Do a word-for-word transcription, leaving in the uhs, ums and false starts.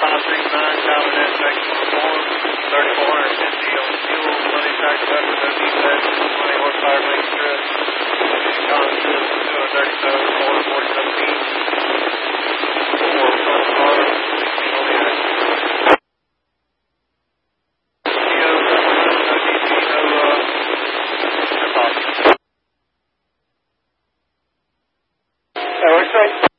five six nine, common aspect form, thirty-four fifty on fuel, money tractor weapon, no defect, twenty horsepower main strip, Collins two hundred thirty-seven, four forty seventeen, four plus car, sixteen on the air. That works right.